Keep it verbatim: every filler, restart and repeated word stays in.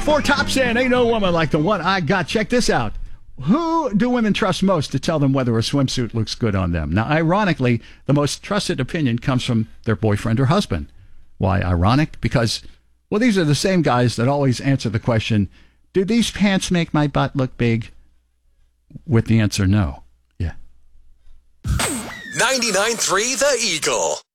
Four top saying, ain't no woman like the one I got. Check this out. Who do women trust most to tell them whether a swimsuit looks good on them? Now, ironically, the most trusted opinion comes from their boyfriend or husband. Why ironic? Because, well, these are the same guys that always answer the question, do these pants make my butt look big? With the answer no. Yeah. ninety-nine point three The Eagle.